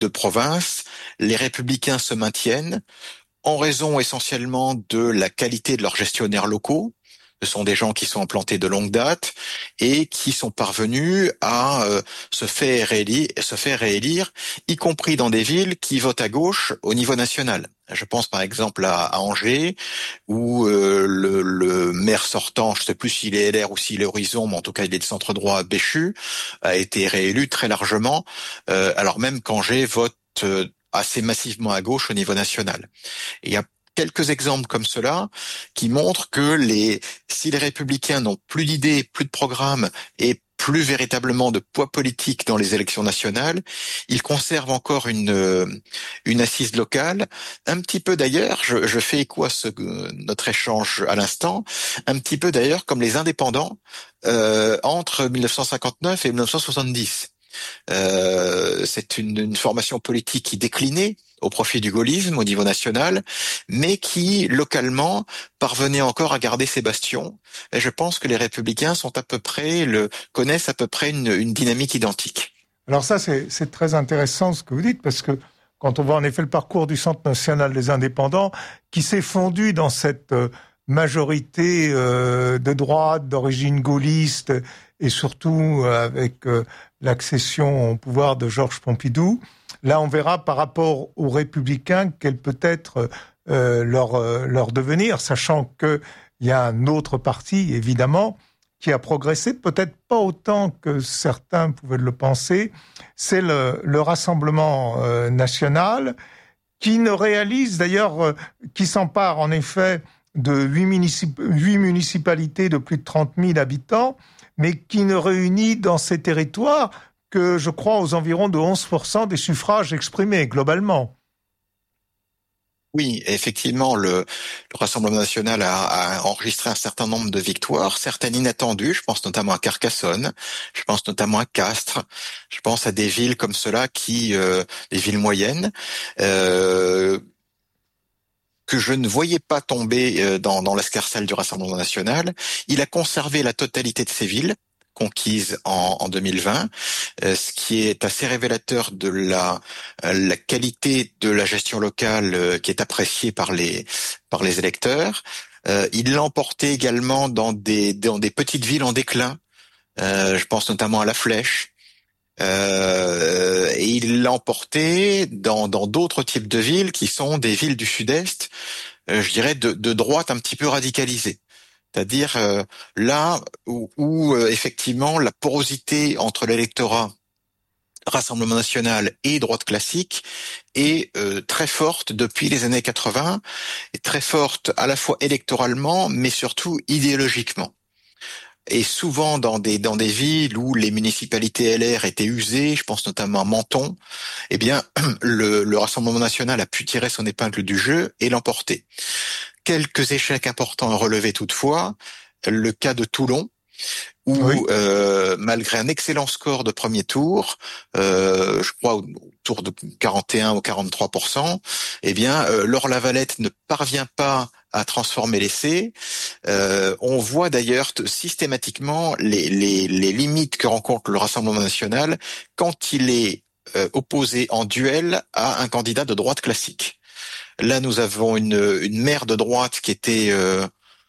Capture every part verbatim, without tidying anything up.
de province, les Républicains se maintiennent en raison essentiellement de la qualité de leurs gestionnaires locaux. Ce sont des gens qui sont implantés de longue date et qui sont parvenus à euh, se faire réélire, se faire réélire, y compris dans des villes qui votent à gauche au niveau national. Je pense par exemple à, à Angers, où euh, le, le maire sortant, je ne sais plus s'il est L R ou s'il est Horizon, mais en tout cas il est de centre droit, Béchu, a été réélu très largement, euh, alors même qu'Angers vote euh, assez massivement à gauche au niveau national. Et il y a quelques exemples comme cela qui montrent que les, si les républicains n'ont plus d'idées, plus de programme et plus véritablement de poids politique dans les élections nationales, ils conservent encore une une assise locale, un petit peu d'ailleurs, je, je fais écho à ce, notre échange à l'instant, un petit peu d'ailleurs comme les indépendants euh, entre mille neuf cent cinquante-neuf et mille neuf cent soixante-dix. Euh, c'est une, une formation politique qui déclinait au profit du gaullisme au niveau national, mais qui, localement, parvenait encore à garder ses bastions. Et je pense que les Républicains sont à peu près, le, connaissent à peu près une, une dynamique identique. Alors ça, c'est, c'est très intéressant ce que vous dites, parce que quand on voit en effet le parcours du Centre national des indépendants, qui s'est fondu dans cette majorité euh, de droite, d'origine gaulliste, et surtout avec euh, l'accession au pouvoir de Georges Pompidou, là, on verra par rapport aux Républicains quel peut être euh, leur, euh, leur devenir, sachant qu'il y a un autre parti, évidemment, qui a progressé, peut-être pas autant que certains pouvaient le penser, c'est le, le Rassemblement euh, national, qui ne réalise d'ailleurs, euh, qui s'empare en effet de huit municip- huit municipalités de plus de trente mille habitants, mais qui ne réunit dans ces territoires que, je crois, aux environs de onze pour cent des suffrages exprimés, globalement. Oui, effectivement, le, le Rassemblement national a, a enregistré un certain nombre de victoires, certaines inattendues, je pense notamment à Carcassonne, je pense notamment à Castres, je pense à des villes comme cela qui, euh, des villes moyennes, euh, que je ne voyais pas tomber dans, dans l'escarcelle du Rassemblement national. Il a conservé la totalité de ces villes conquises en, en deux mille vingt, euh, ce qui est assez révélateur de la, la qualité de la gestion locale euh, qui est appréciée par les, par les électeurs. Euh, il l'a emporté également dans des, dans des petites villes en déclin. Euh, je pense notamment à La Flèche. Euh, et il l'a emporté dans, dans d'autres types de villes qui sont des villes du Sud-Est, euh, je dirais de, de droite un petit peu radicalisée. C'est-à-dire euh, là où, où euh, effectivement la porosité entre l'électorat Rassemblement national et droite classique est euh, très forte depuis les années quatre-vingts, et très forte à la fois électoralement mais surtout idéologiquement. Et souvent dans des dans des villes où les municipalités L R étaient usées, je pense notamment à Menton, eh bien le, le Rassemblement national a pu tirer son épingle du jeu et l'emporter. Quelques échecs importants à relever toutefois, le cas de Toulon, où oui. euh, malgré un excellent score de premier tour, euh, je crois autour de quarante et un ou quarante-trois pour cent, eh bien euh, Laure Lavalette ne parvient pas à transformer l'essai. Euh, on voit d'ailleurs t- systématiquement les, les, les limites que rencontre le Rassemblement national quand il est euh, opposé en duel à un candidat de droite classique. Là, nous avons une, une maire de droite qui était, euh,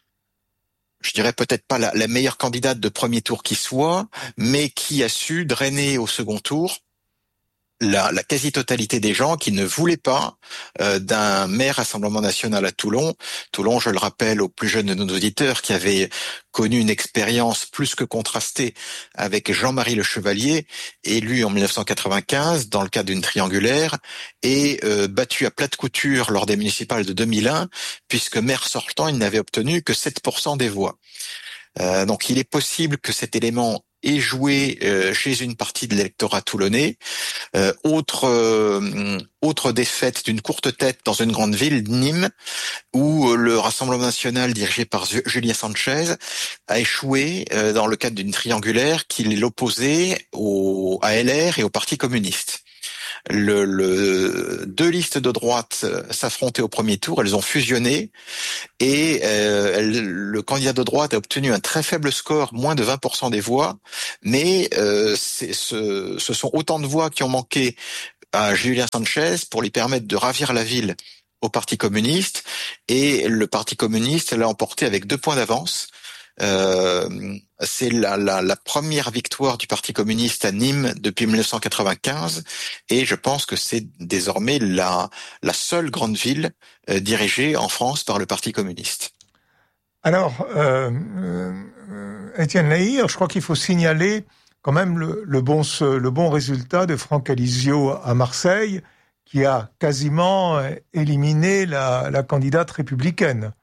je dirais peut-être pas la, la meilleure candidate de premier tour qui soit, mais qui a su drainer au second tour la, la quasi-totalité des gens qui ne voulaient pas euh, d'un maire Rassemblement national à Toulon. Toulon, je le rappelle aux plus jeunes de nos auditeurs, qui avait connu une expérience plus que contrastée avec Jean-Marie Le Chevalier, élu en mille neuf cent quatre-vingt-quinze dans le cadre d'une triangulaire, et euh, battu à plate couture lors des municipales de deux mille un, puisque maire sortant, il n'avait obtenu que sept pour cent des voix. Euh, donc il est possible que cet élément ait joué euh, chez une partie de l'électorat toulonnais. Euh, autre euh, autre défaite d'une courte tête dans une grande ville, Nîmes, où le Rassemblement national dirigé par Julien Sanchez a échoué euh, dans le cadre d'une triangulaire qui l'opposait au à L R et au Parti communiste. Le, le, deux listes de droite s'affrontaient au premier tour, elles ont fusionné et euh, elle, le candidat de droite a obtenu un très faible score, moins de vingt pour cent des voix, mais euh, c'est, ce, ce sont autant de voix qui ont manqué à Julien Sanchez pour lui permettre de ravir la ville au Parti communiste, et le Parti communiste l'a emporté avec deux points d'avance. Euh, c'est la, la, la première victoire du Parti communiste à Nîmes depuis mille neuf cent quatre-vingt-quinze, et je pense que c'est désormais la, la seule grande ville euh, dirigée en France par le Parti communiste. Alors, euh, euh, Étienne Lahire, je crois qu'il faut signaler quand même le, le, bon, le bon résultat de Franck Alizio à Marseille, qui a quasiment éliminé la, la candidate républicaine.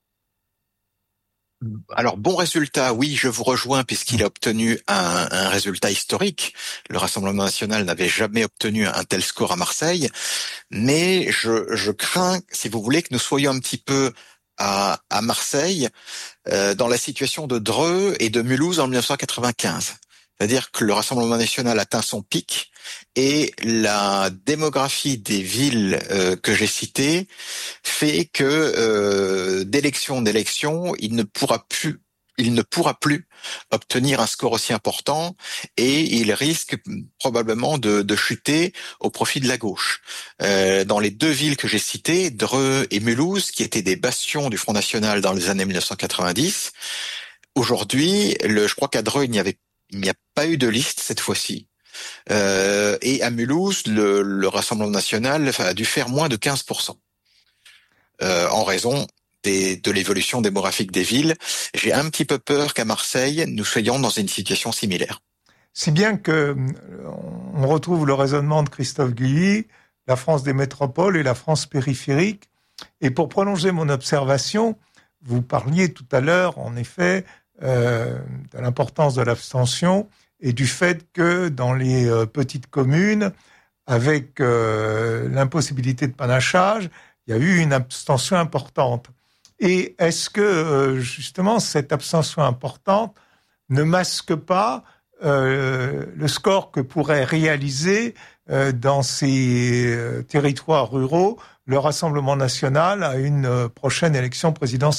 Alors, bon résultat, oui, je vous rejoins, puisqu'il a obtenu un, un résultat historique. Le Rassemblement national n'avait jamais obtenu un tel score à Marseille, mais je, je crains, si vous voulez, que nous soyons un petit peu à, à Marseille euh, dans la situation de Dreux et de Mulhouse en mille neuf cent quatre-vingt-quinze. C'est-à-dire que le Rassemblement national atteint son pic et la démographie des villes euh, que j'ai citées fait que euh, d'élection en élection, il ne pourra plus, il ne pourra plus obtenir un score aussi important, et il risque probablement de, de chuter au profit de la gauche. Euh, dans les deux villes que j'ai citées, Dreux et Mulhouse, qui étaient des bastions du Front National dans les années mille neuf cent quatre-vingt-dix, aujourd'hui, le, je crois qu'à Dreux, il n'y avait Il n'y a pas eu de liste cette fois-ci. Euh, et à Mulhouse, le, le Rassemblement national a dû faire moins de quinze pour cent. Euh, en raison des, de l'évolution démographique des villes. J'ai un petit peu peur qu'à Marseille, nous soyons dans une situation similaire. Si bien que on retrouve le raisonnement de Christophe Guilly, la France des métropoles et la France périphérique. Et pour prolonger mon observation, vous parliez tout à l'heure, en effet, Euh, de l'importance de l'abstention et du fait que dans les euh, petites communes, avec euh, l'impossibilité de panachage, il y a eu une abstention importante. Et est-ce que euh, justement cette abstention importante ne masque pas euh, le score que pourrait réaliser euh, dans ces euh, territoires ruraux le Rassemblement national à une euh, prochaine élection présidentielle ?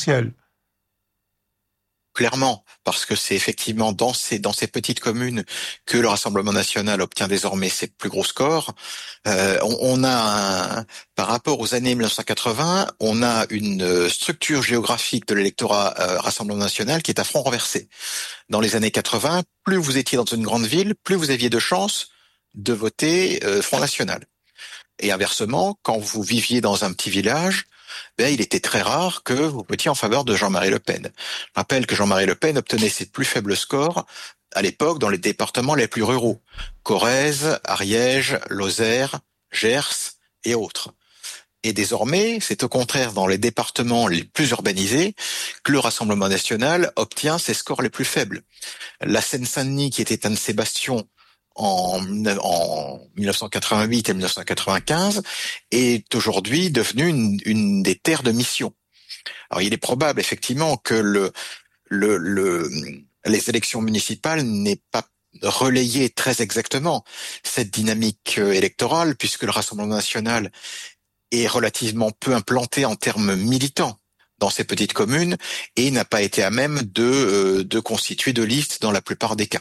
Clairement, parce que c'est effectivement dans ces dans ces petites communes que le Rassemblement national obtient désormais ses plus gros scores. Euh, on, on a un, par rapport aux années mille neuf cent quatre-vingts, on a une structure géographique de l'électorat euh, Rassemblement national qui est à front renversé. Dans les années quatre-vingts, plus vous étiez dans une grande ville, plus vous aviez de chances de voter euh, Front National. Et inversement, quand vous viviez dans un petit village, ben, il était très rare que vous votiez en faveur de Jean-Marie Le Pen. Je rappelle que Jean-Marie Le Pen obtenait ses plus faibles scores à l'époque dans les départements les plus ruraux. Corrèze, Ariège, Lozère, Gers et autres. Et désormais, c'est au contraire dans les départements les plus urbanisés que le Rassemblement national obtient ses scores les plus faibles. La Seine-Saint-Denis, qui était un de ses bastions en, en mille neuf cent quatre-vingt-huit et mille neuf cent quatre-vingt-quinze, est aujourd'hui devenue une, une des terres de mission. Alors, il est probable, effectivement, que le, le, le, les élections municipales n'aient pas relayé très exactement cette dynamique électorale, puisque le Rassemblement national est relativement peu implanté en termes militants dans ces petites communes et n'a pas été à même de, de constituer de listes dans la plupart des cas.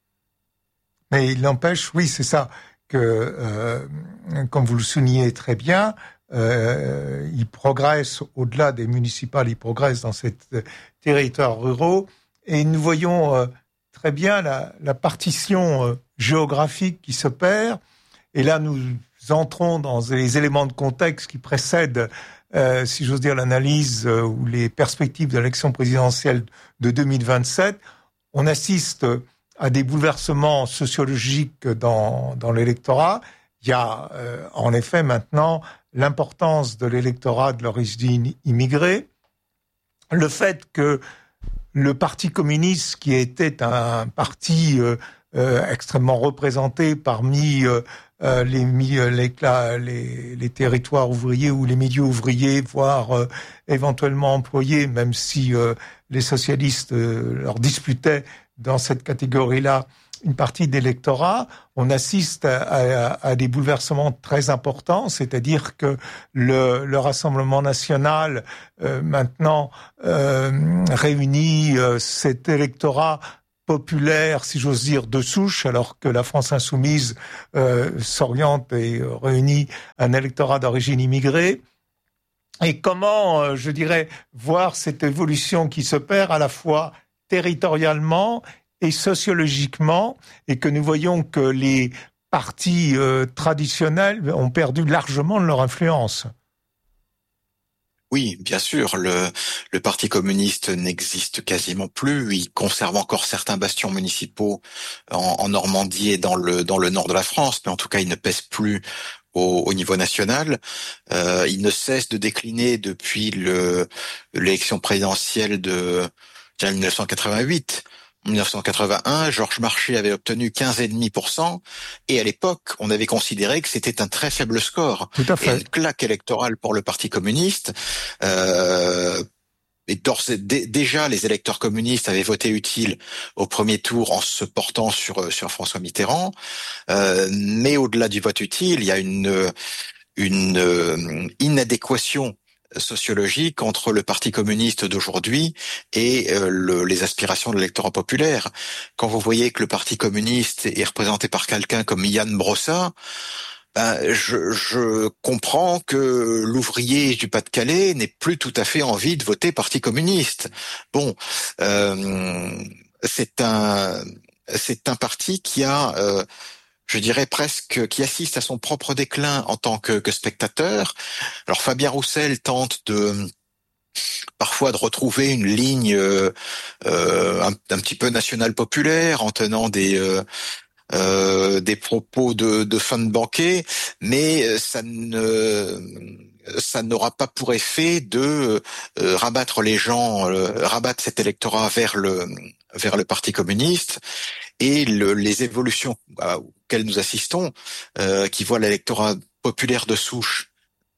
Mais il n'empêche, oui, c'est ça, que, euh, comme vous le soulignez très bien, euh, il progresse au-delà des municipales, il progresse dans ces territoires ruraux, et nous voyons euh, très bien la, la partition euh, géographique qui s'opère, et là nous entrons dans les éléments de contexte qui précèdent, euh, si j'ose dire, l'analyse euh, ou les perspectives de l'élection présidentielle de deux mille vingt-sept. On assiste à des bouleversements sociologiques dans, dans l'électorat. Il y a euh, en effet maintenant l'importance de l'électorat de l'origine immigrée, le fait que le Parti communiste, qui était un parti euh, euh, extrêmement représenté parmi euh, euh, les, les, les, les territoires ouvriers ou les milieux ouvriers, voire euh, éventuellement employés, même si euh, les socialistes euh, leur disputaient dans cette catégorie-là une partie d'électorat, on assiste à, à, à des bouleversements très importants, c'est-à-dire que le, le Rassemblement national euh, maintenant euh, réunit euh, cet électorat populaire, si j'ose dire, de souche, alors que la France insoumise euh, s'oriente et euh, réunit un électorat d'origine immigrée. Et comment, euh, je dirais, voir cette évolution qui se perd à la fois territorialement et sociologiquement, et que nous voyons que les partis euh, traditionnels ont perdu largement de leur influence. Oui, bien sûr, le, le Parti communiste n'existe quasiment plus. Il conserve encore certains bastions municipaux en, en Normandie et dans le, dans le nord de la France, mais en tout cas, il ne pèse plus au, au niveau national. Euh, il ne cesse de décliner depuis le, l'élection présidentielle de mille neuf cent quatre-vingt-huit. En mille neuf cent quatre-vingt-un, Georges Marchais avait obtenu quinze virgule cinq pour cent et à l'époque, on avait considéré que c'était un très faible score. Tout à fait. Et une claque électorale pour le Parti communiste. Euh, et d- déjà, les électeurs communistes avaient voté utile au premier tour en se portant sur sur François Mitterrand. Euh, mais au-delà du vote utile, il y a une une euh, inadéquation sociologique entre le Parti communiste d'aujourd'hui et euh, le, les aspirations de l'électorat populaire. Quand vous voyez que le Parti communiste est représenté par quelqu'un comme Yann Brossa, ben, je, je comprends que l'ouvrier du Pas-de-Calais n'ait plus tout à fait envie de voter Parti communiste. Bon, euh, c'est un c'est un parti qui a euh, je dirais presque, qui assiste à son propre déclin en tant que, que spectateur. Alors Fabien Roussel tente de parfois de retrouver une ligne euh, euh, un, un petit peu nationale populaire en tenant des euh, euh, des propos de, de fin de banquet, mais ça ne ça n'aura pas pour effet de euh, rabattre les gens, euh, rabattre cet électorat vers le vers le Parti communiste. Et le, les évolutions auxquelles nous assistons, euh, qui voient l'électorat populaire de souche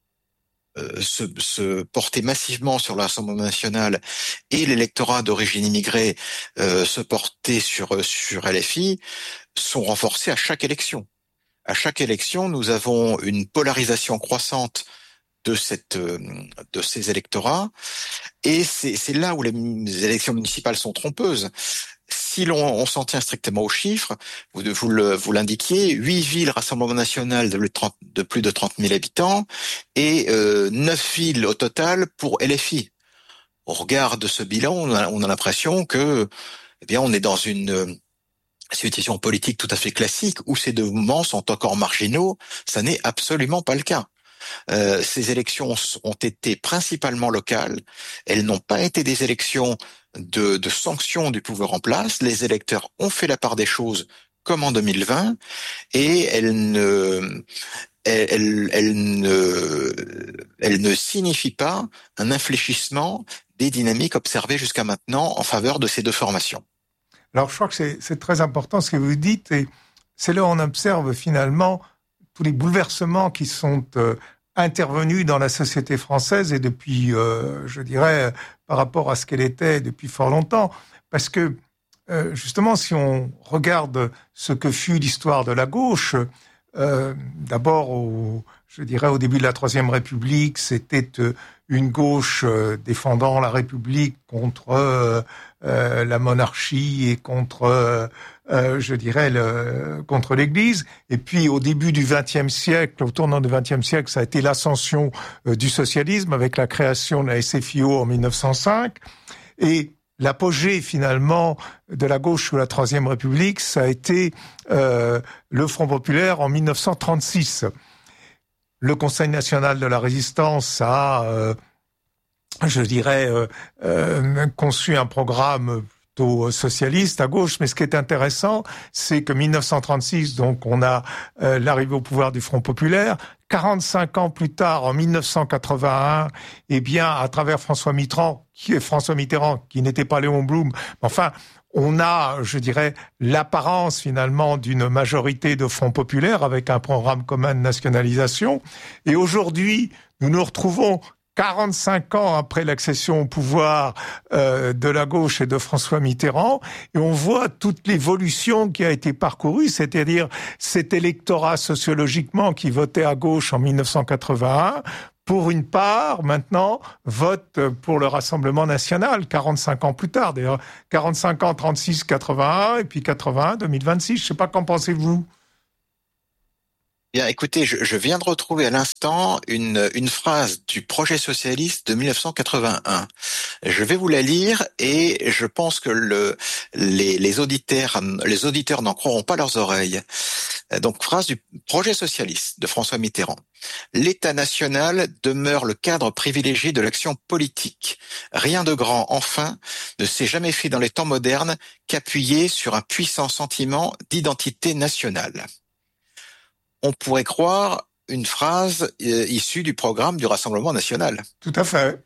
euh, se, se porter massivement sur l'Assemblée nationale et l'électorat d'origine immigrée euh, se porter sur sur L F I, sont renforcés à chaque élection. À chaque élection, nous avons une polarisation croissante de cette de ces électorats, et c'est, c'est là où les élections municipales sont trompeuses. Si l'on on s'en tient strictement aux chiffres, vous, vous, le, vous l'indiquiez, huit villes Rassemblement national de, de plus de trente mille habitants et euh, neuf villes au total pour L F I. Au regard de ce bilan, on a, on a l'impression que, eh bien, on est dans une situation politique tout à fait classique où ces deux mouvements sont encore marginaux. Ça n'est absolument pas le cas. Euh, ces élections ont été principalement locales. Elles n'ont pas été des élections de, de sanctions du pouvoir en place. Les électeurs ont fait la part des choses comme en deux mille vingt et elles ne, elles, elles, elles ne, elles ne signifient pas un infléchissement des dynamiques observées jusqu'à maintenant en faveur de ces deux formations. Alors je crois que c'est, c'est très important ce que vous dites et c'est là où on observe finalement tous les bouleversements qui sont euh, intervenus dans la société française et depuis, euh, je dirais, par rapport à ce qu'elle était depuis fort longtemps. Parce que, euh, justement, si on regarde ce que fut l'histoire de la gauche, euh, d'abord, au, je dirais, au début de la Troisième République, c'était euh, une gauche euh, défendant la République contre euh, euh, la monarchie et contre... Euh, Euh, je dirais, le, contre l'Église. Et puis, au début du vingtième siècle, au tournant du vingtième siècle, ça a été l'ascension euh, du socialisme avec la création de la S F I O en mille neuf cent cinq. Et l'apogée, finalement, de la gauche sous la Troisième République, ça a été euh, le Front populaire en mille neuf cent trente-six. Le Conseil national de la résistance a, euh, je dirais, euh, euh, conçu un programme socialiste à gauche, mais ce qui est intéressant, c'est que mille neuf cent trente-six, donc on a euh, l'arrivée au pouvoir du Front populaire. quarante-cinq ans plus tard, en mille neuf cent quatre-vingt-un, eh bien, à travers François Mitterrand, qui est François Mitterrand, qui n'était pas Léon Blum, enfin, on a, je dirais, l'apparence finalement d'une majorité de Front populaire avec un programme commun de nationalisation. Et aujourd'hui, nous nous retrouvons quarante-cinq ans après l'accession au pouvoir euh, de la gauche et de François Mitterrand, et on voit toute l'évolution qui a été parcourue, c'est-à-dire cet électorat sociologiquement qui votait à gauche en mille neuf cent quatre-vingt-un pour une part, maintenant, vote pour le Rassemblement national, quarante-cinq ans plus tard. D'ailleurs, quarante-cinq ans, trente-six, quatre-vingt-un, et puis quatre-vingt-un, deux mille vingt-six. Je ne sais pas, qu'en pensez-vous ? Bien, écoutez, je, je viens de retrouver à l'instant une, une phrase du projet socialiste de mille neuf cent quatre-vingt-un. Je vais vous la lire et je pense que le, les, les auditeurs, les auditeurs n'en croiront pas leurs oreilles. Donc, phrase du projet socialiste de François Mitterrand. L'État national demeure le cadre privilégié de l'action politique. Rien de grand, enfin, ne s'est jamais fait dans les temps modernes qu'appuyer sur un puissant sentiment d'identité nationale. On pourrait croire une phrase euh, issue du programme du Rassemblement national. Tout à fait.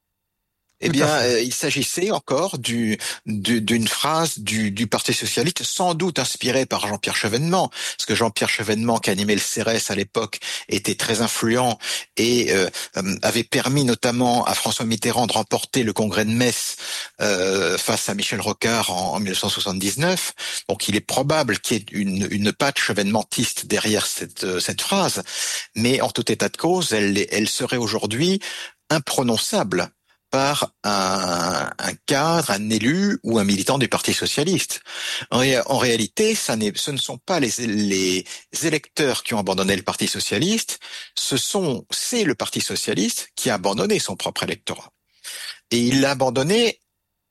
Eh bien, euh, il s'agissait encore du, du, d'une phrase du, du Parti socialiste, sans doute inspirée par Jean-Pierre Chevènement, parce que Jean-Pierre Chevènement, qui animait le C R S à l'époque, était très influent et euh, avait permis notamment à François Mitterrand de remporter le congrès de Metz euh, face à Michel Rocard en, en mille neuf cent soixante-dix-neuf. Donc, il est probable qu'il y ait une, une patte chevènementiste derrière cette, cette phrase, mais en tout état de cause, elle, elle serait aujourd'hui imprononçable par un, un cadre, un élu ou un militant du Parti socialiste. En, ré, en réalité, ça n'est, ce ne sont pas les, les électeurs qui ont abandonné le Parti socialiste, ce sont, c'est le Parti socialiste qui a abandonné son propre électorat. Et il l'a abandonné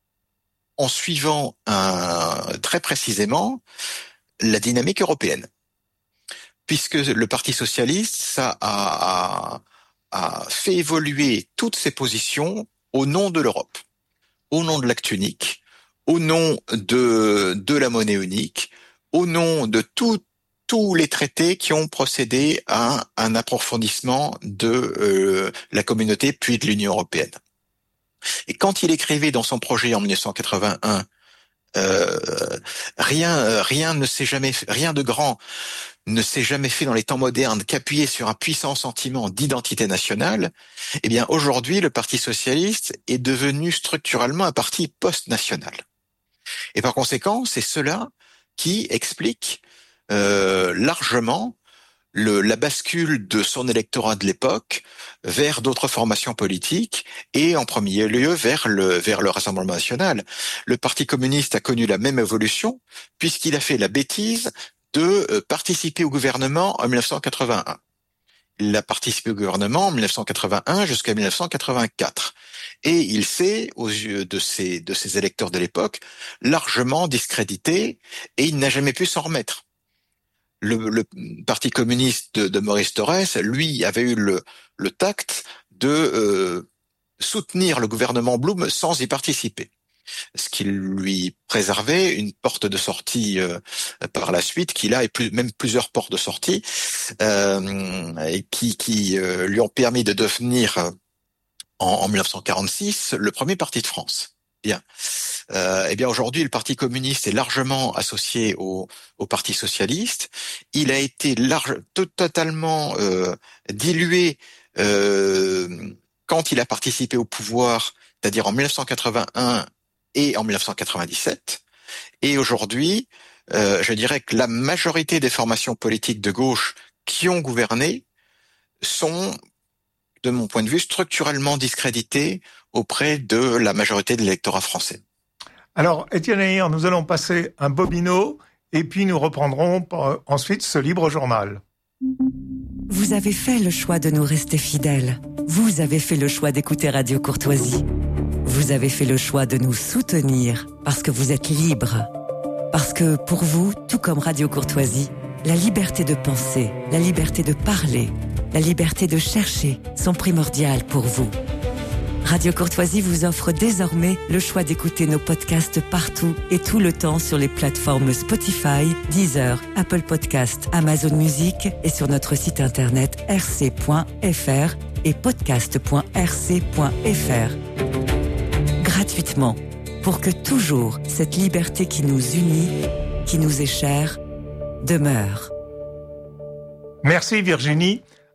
en suivant un, très précisément la dynamique européenne. Puisque le Parti socialiste, ça a, a, a fait évoluer toutes ses positions au nom de l'Europe, au nom de l'acte unique, au nom de, de la monnaie unique, au nom de tout, tous les traités qui ont procédé à un approfondissement de euh, la communauté puis de l'Union européenne. Et quand il écrivait dans son projet en mille neuf cent quatre-vingt-un, euh, rien, rien ne s'est jamais fait, rien de grand ne s'est jamais fait dans les temps modernes qu'appuyer sur un puissant sentiment d'identité nationale, eh bien aujourd'hui le Parti socialiste est devenu structurellement un parti post-national. Et par conséquent, c'est cela qui explique euh, largement le, la bascule de son électorat de l'époque vers d'autres formations politiques et en premier lieu vers le, vers le Rassemblement national. Le Parti communiste a connu la même évolution puisqu'il a fait la bêtise de participer au gouvernement en mille neuf cent quatre-vingt-un. Il a participé au gouvernement en mille neuf cent quatre-vingt-un jusqu'à mille neuf cent quatre-vingt-quatre. Et il s'est, aux yeux de ses, de ses électeurs de l'époque, largement discrédité et il n'a jamais pu s'en remettre. Le, le Parti communiste de, de Maurice Thorez, lui, avait eu le, le tact de euh, soutenir le gouvernement Blum sans y participer. Ce qui lui préservait une porte de sortie euh, par la suite, qu'il a et plus, même plusieurs portes de sortie, euh, et qui, qui euh, lui ont permis de devenir euh, en, en mille neuf cent quarante-six le premier parti de France. Bien. Euh, eh bien aujourd'hui, le Parti communiste est largement associé au, au Parti socialiste. Il a été large, totalement euh, dilué euh, quand il a participé au pouvoir, c'est-à-dire en mille neuf cent quatre-vingt-un et en mille neuf cent quatre-vingt-dix-sept. Et aujourd'hui, euh, je dirais que la majorité des formations politiques de gauche qui ont gouverné sont, de mon point de vue, structurellement discréditées auprès de la majorité de l'électorat français. Alors, Étienne Ayer, nous allons passer un bobino et puis nous reprendrons ensuite ce libre journal. Vous avez fait le choix de nous rester fidèles. Vous avez fait le choix d'écouter Radio Courtoisie. Vous avez fait le choix de nous soutenir parce que vous êtes libres. Parce que pour vous, tout comme Radio Courtoisie, la liberté de penser, la liberté de parler, la liberté de chercher sont primordiales pour vous. Radio Courtoisie vous offre désormais le choix d'écouter nos podcasts partout et tout le temps sur les plateformes Spotify, Deezer, Apple Podcasts, Amazon Music et sur notre site internet r c point f r et podcast point r c point f r. Gratuitement, pour que toujours cette liberté qui nous unit, qui nous est chère, demeure. Merci Virginie.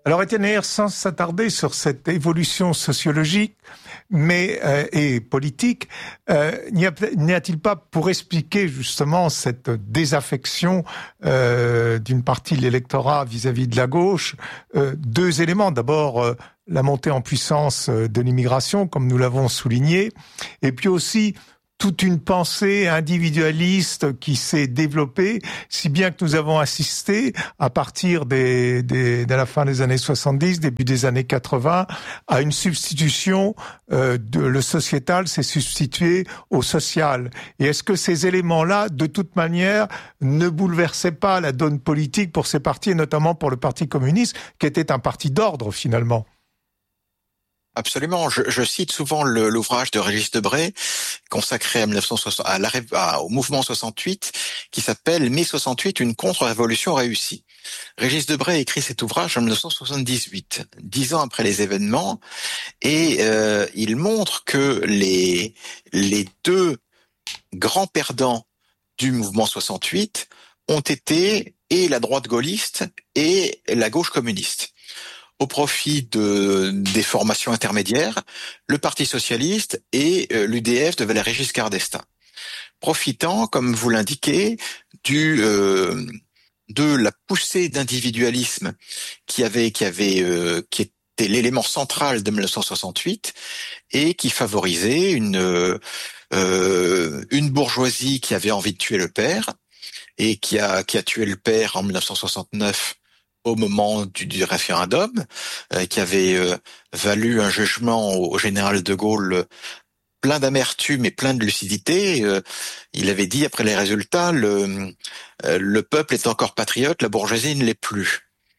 Alors Étienne Ayer, sans s'attarder sur cette évolution sociologique mais euh, et politique, euh, n'y, a, n'y a-t-il pas, pour expliquer justement cette désaffection euh, d'une partie de l'électorat vis-à-vis de la gauche, euh, deux éléments. D'abord, euh, la montée en puissance de l'immigration, comme nous l'avons souligné, et puis aussi toute une pensée individualiste qui s'est développée, si bien que nous avons assisté, à partir des, des, de la fin des années soixante-dix, début des années quatre-vingts, à une substitution, euh, de, le sociétal s'est substitué au social. Et est-ce que ces éléments-là, de toute manière, ne bouleversaient pas la donne politique pour ces partis, et notamment pour le Parti communiste, qui était un parti d'ordre, finalement? Absolument. Je, je cite souvent le, l'ouvrage de Régis Debray, consacré à, mille neuf cent soixante, à la, à, au mouvement soixante-huit, qui s'appelle Mai soixante-huit, une contre-révolution réussie. Régis Debray écrit cet ouvrage en mille neuf cent soixante-dix-huit, dix ans après les événements, et euh, il montre que les, les deux grands perdants du mouvement soixante-huit ont été et la droite gaulliste et la gauche communiste. Au profit de, des formations intermédiaires, le Parti socialiste et euh, l'U D F de Valéry Giscard d'Estaing. Profitant, comme vous l'indiquez, du euh, de la poussée d'individualisme qui avait qui avait euh, qui était l'élément central de mille neuf cent soixante-huit et qui favorisait une euh, une bourgeoisie qui avait envie de tuer le père et qui a qui a tué le père en mille neuf cent soixante-neuf au moment du, du référendum, euh, qui avait euh, valu un jugement au, au général de Gaulle euh, plein d'amertume et plein de lucidité. Euh, il avait dit après les résultats, le, euh, le peuple est encore patriote, la bourgeoisie ne l'est plus.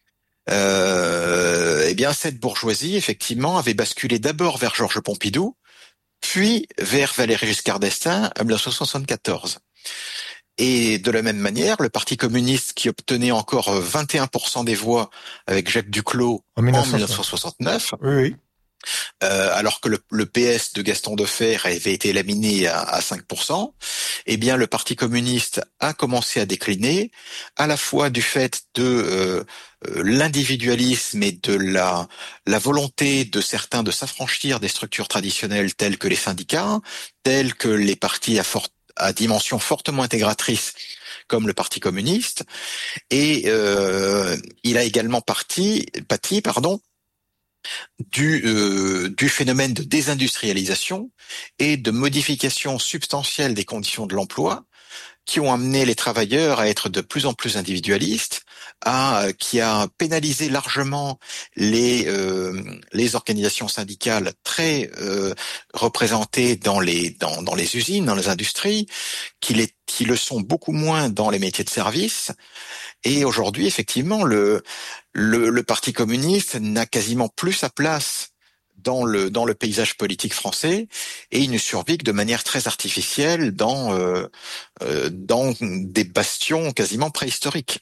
Euh, eh bien, cette bourgeoisie, effectivement, avait basculé d'abord vers Georges Pompidou, puis vers Valéry Giscard d'Estaing en mille neuf cent soixante-quatorze. Et de la même manière, le Parti communiste qui obtenait encore vingt et un pour cent des voix avec Jacques Duclos en, en mille neuf cent soixante-neuf, oui, oui. Euh, alors que le, le P S de Gaston Defferre avait été laminé à, à cinq pour cent, eh bien le Parti communiste a commencé à décliner, à la fois du fait de euh, l'individualisme et de la, la volonté de certains de s'affranchir des structures traditionnelles telles que les syndicats, telles que les partis à forte à dimension fortement intégratrice comme le Parti communiste, et euh, il a également parti, pâti, pardon, du, euh, du phénomène de désindustrialisation et de modification substantielle des conditions de l'emploi qui ont amené les travailleurs à être de plus en plus individualistes, à, qui a pénalisé largement les euh, les organisations syndicales très euh, représentées dans les dans dans les usines, dans les industries, qui les qui le sont beaucoup moins dans les métiers de service. Et aujourd'hui, effectivement, le le, le Parti communiste n'a quasiment plus sa place dans le dans le paysage politique français, et il ne survit que de manière très artificielle dans euh, euh, dans des bastions quasiment préhistoriques.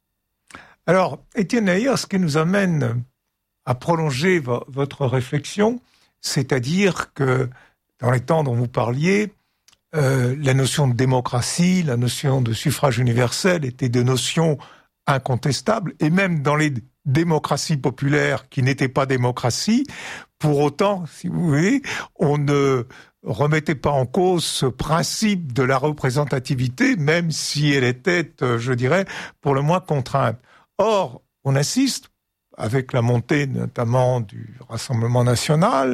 Alors, Étienne Ayer, ce qui nous amène à prolonger vo- votre réflexion, c'est-à-dire que dans les temps dont vous parliez, euh, la notion de démocratie, la notion de suffrage universel étaient des notions incontestables, et même dans les démocraties populaires qui n'étaient pas démocraties, pour autant, si vous voulez, on ne remettait pas en cause ce principe de la représentativité, même si elle était, je dirais, pour le moins contrainte. Or, on assiste, avec la montée notamment du Rassemblement national,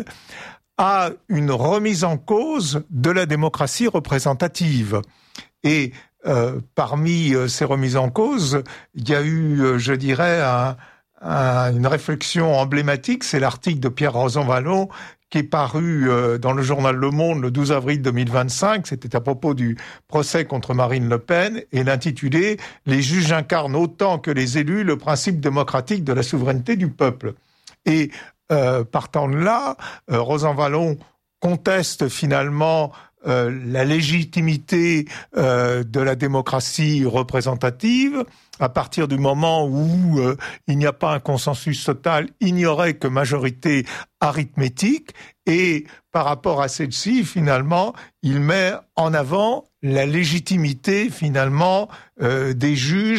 à une remise en cause de la démocratie représentative. Et euh, parmi euh, ces remises en cause, il y a eu, euh, je dirais, un, un, une réflexion emblématique, c'est l'article de Pierre Rosanvallon qui est paru euh, dans le journal Le Monde le douze avril deux mille vingt-cinq, c'était à propos du procès contre Marine Le Pen, et l'intitulé « Les juges incarnent autant que les élus le principe démocratique de la souveraineté du peuple ». Et euh, partant de là, euh, Rosanvallon conteste finalement euh, la légitimité euh, de la démocratie représentative. À partir du moment où euh, il n'y a pas un consensus total, il n'y aurait que majorité arithmétique, et par rapport à celle-ci, finalement, il met en avant la légitimité, finalement, euh, des juges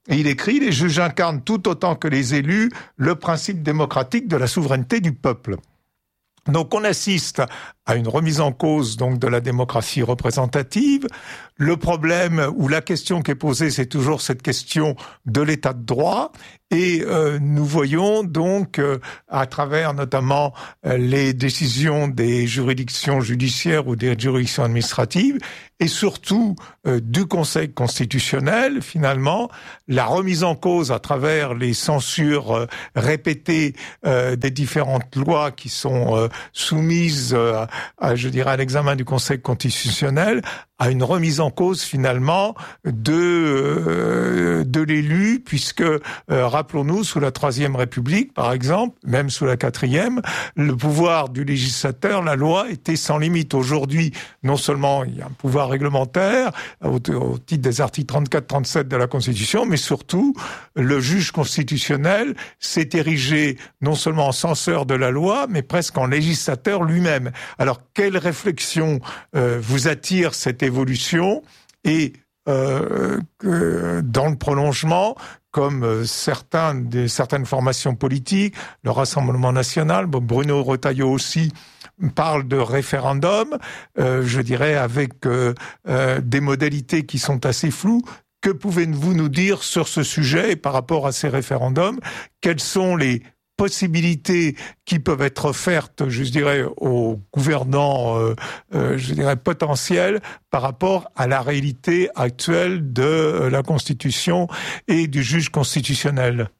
Et il écrit « Les juges incarnent tout autant que les élus le principe démocratique de la souveraineté du peuple ». Donc on assiste à une remise en cause donc de la démocratie représentative. Le problème ou la question qui est posée, c'est toujours cette question de l'état de droit. Et euh, nous voyons donc, euh, à travers notamment euh, les décisions des juridictions judiciaires ou des juridictions administratives, et surtout euh, du Conseil constitutionnel, finalement, la remise en cause à travers les censures euh, répétées euh, des différentes lois qui sont euh, soumises, euh, à, je dirais, à l'examen du Conseil constitutionnel, à une remise en cause finalement de euh, de l'élu, puisque euh, rappelons-nous, sous la Troisième République, par exemple, même sous la Quatrième, le pouvoir du législateur, la loi, était sans limite. Aujourd'hui, non seulement il y a un pouvoir réglementaire au, au titre des articles trente-quatre trente-sept de la Constitution, mais surtout, le juge constitutionnel s'est érigé non seulement en censeur de la loi, mais presque en législateur lui-même. Alors, quelle réflexion euh, vous attire cette évolution et euh, que dans le prolongement, comme euh, certains des certaines formations politiques, le Rassemblement national, bon, Bruno Retailleau aussi parle de référendum, euh, je dirais avec euh, euh, des modalités qui sont assez floues. Que pouvez-vous nous dire sur ce sujet et par rapport à ces référendums? Quels sont les possibilités qui peuvent être offertes, je dirais, aux gouvernants, euh, euh, je dirais, potentiels par rapport à la réalité actuelle de la Constitution et du juge constitutionnel?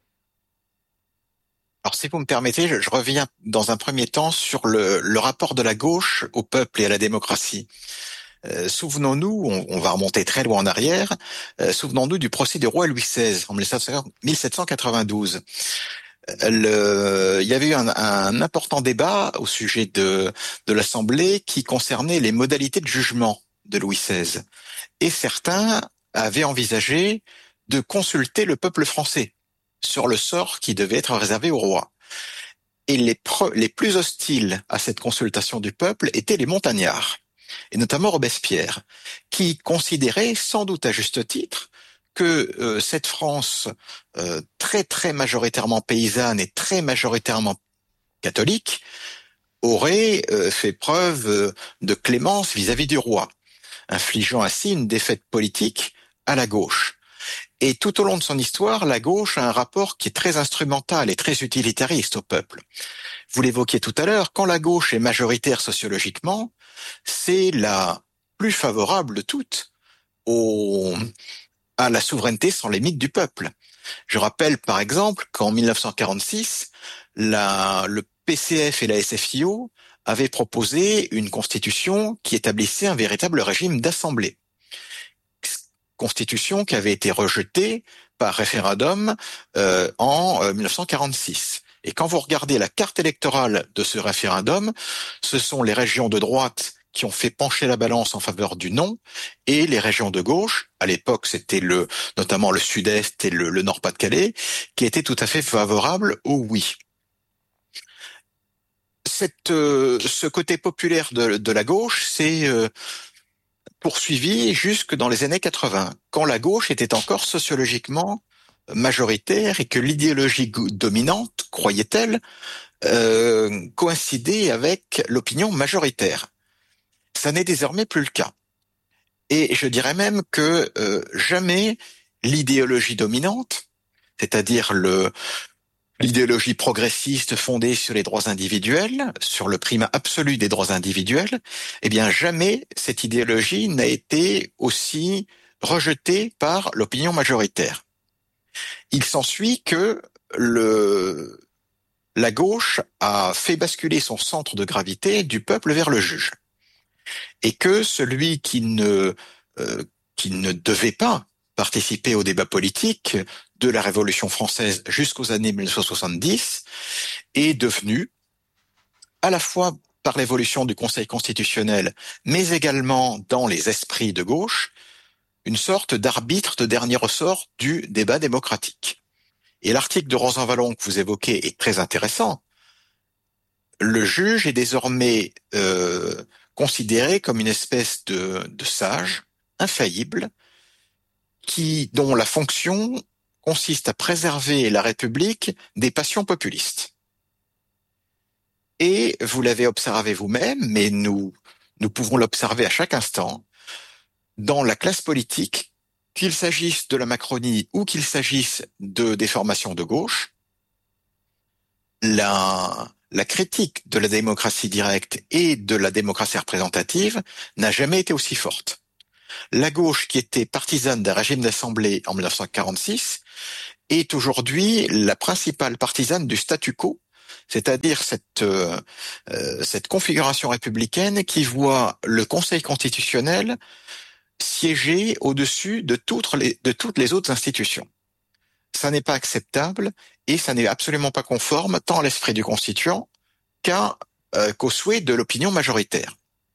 Alors, si vous me permettez, je, je reviens dans un premier temps sur le, le rapport de la gauche au peuple et à la démocratie. Euh, souvenons-nous, on, on va remonter très loin en arrière, euh, souvenons-nous du procès du roi Louis seize en mille sept cent quatre-vingt-douze. Le, il y avait eu un, un important débat au sujet de, de l'Assemblée qui concernait les modalités de jugement de Louis seize. Et certains avaient envisagé de consulter le peuple français sur le sort qui devait être réservé au roi. Et les, pre, les plus hostiles à cette consultation du peuple étaient les montagnards, et notamment Robespierre, qui considérait, sans doute à juste titre, que euh, cette France euh, très très majoritairement paysanne et très majoritairement catholique aurait euh, fait preuve euh, de clémence vis-à-vis du roi, infligeant ainsi une défaite politique à la gauche. Et tout au long de son histoire, la gauche a un rapport qui est très instrumental et très utilitariste au peuple. Vous l'évoquiez tout à l'heure, quand la gauche est majoritaire sociologiquement, c'est la plus favorable de toutes au à la souveraineté sans limite du peuple. Je rappelle par exemple qu'en mille neuf cent quarante-six, la, le P C F et la S F I O avaient proposé une constitution qui établissait un véritable régime d'assemblée. Constitution qui avait été rejetée par référendum euh, en euh, mille neuf cent quarante-six. Et quand vous regardez la carte électorale de ce référendum, ce sont les régions de droite qui ont fait pencher la balance en faveur du non, et les régions de gauche, à l'époque c'était le notamment le sud-est et le, le nord-pas-de-Calais, qui étaient tout à fait favorables au oui. Cette, euh, ce côté populaire de, de la gauche s'est euh, poursuivi jusque dans les années quatre-vingts, quand la gauche était encore sociologiquement majoritaire et que l'idéologie dominante, croyait-elle, euh, coïncidait avec l'opinion majoritaire. Ça n'est désormais plus le cas. Et je dirais même que euh, jamais l'idéologie dominante, c'est-à-dire le l'idéologie progressiste fondée sur les droits individuels, sur le primat absolu des droits individuels, eh bien jamais cette idéologie n'a été aussi rejetée par l'opinion majoritaire. Il s'ensuit que le la gauche a fait basculer son centre de gravité du peuple vers le juge. Et que celui qui ne euh, qui ne devait pas participer au débat politique de la Révolution française jusqu'aux années mille neuf cent soixante-dix est devenu, à la fois par l'évolution du Conseil constitutionnel, mais également dans les esprits de gauche, une sorte d'arbitre de dernier ressort du débat démocratique. Et l'article de Rosan-Vallon que vous évoquez est très intéressant. Le juge est désormais euh, considéré comme une espèce de, de sage infaillible qui, dont la fonction consiste à préserver la République des passions populistes. Et vous l'avez observé vous-même, mais nous, nous pouvons l'observer à chaque instant, dans la classe politique, qu'il s'agisse de la Macronie ou qu'il s'agisse de des formations de gauche, la, la critique de la démocratie directe et de la démocratie représentative n'a jamais été aussi forte. La gauche, qui était partisane d'un régime d'assemblée en dix-neuf cent quarante-six, est aujourd'hui la principale partisane du statu quo, c'est-à-dire cette, euh, cette configuration républicaine qui voit le Conseil constitutionnel siéger au-dessus de toutes les, de toutes les autres institutions. Ça n'est pas acceptable et ça n'est absolument pas conforme tant à l'esprit du constituant qu'à, euh, qu'au souhait de l'opinion majoritaire.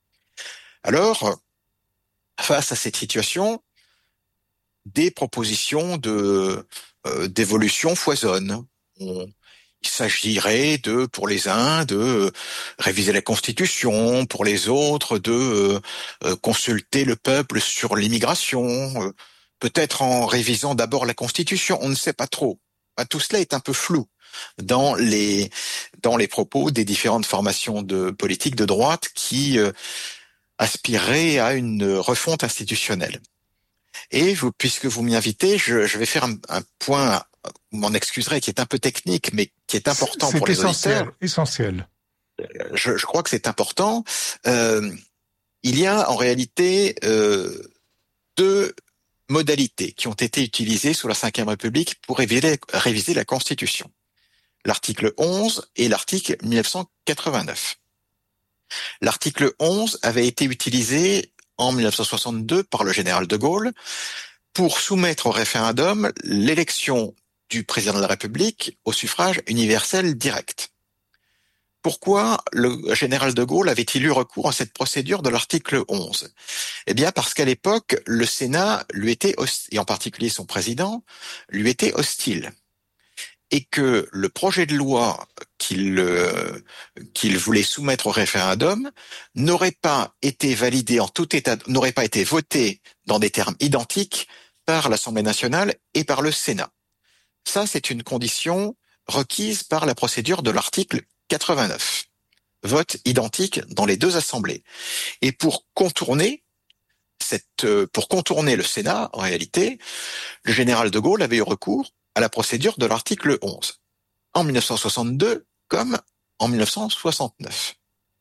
Alors, face à cette situation, des propositions de euh, d'évolution foisonnent. On, il s'agirait de, pour les uns, de euh, réviser la Constitution, pour les autres, de euh, consulter le peuple sur l'immigration, euh, peut-être en révisant d'abord la Constitution, on ne sait pas trop. Bah, tout cela est un peu flou dans les dans les propos des différentes formations de politique de droite qui euh, aspireraient à une refonte institutionnelle. Et vous, puisque vous m'y invitez, je, je vais faire un, un point, vous m'en excuserez, qui est un peu technique, mais qui est important c'est pour les essentiel, auditeurs. essentiel. Je, je crois que c'est important. Euh, il y a en réalité euh, deux modalités qui ont été utilisées sous la Cinquième République pour réviser, réviser la Constitution. L'article onze et l'article mille neuf cent quatre-vingt-neuf. L'article onze avait été utilisé en mille neuf cent soixante-deux par le général de Gaulle pour soumettre au référendum l'élection du président de la République au suffrage universel direct. Pourquoi le général de Gaulle avait-il eu recours à cette procédure de l'article onze ? Eh bien parce qu'à l'époque, le Sénat lui était hostile, et en particulier son président, lui était hostile. Et que le projet de loi qu'il euh, qu'il voulait soumettre au référendum n'aurait pas été validé en tout état, n'aurait pas été voté dans des termes identiques par l'Assemblée nationale et par le Sénat. Ça, c'est une condition requise par la procédure de l'article quatre-vingt-neuf. Vote identique dans les deux assemblées. Et pour contourner cette, euh, pour contourner le Sénat, en réalité, le général de Gaulle avait eu recours à la procédure de l'article onze, en mille neuf cent soixante-deux comme en mille neuf cent soixante-neuf.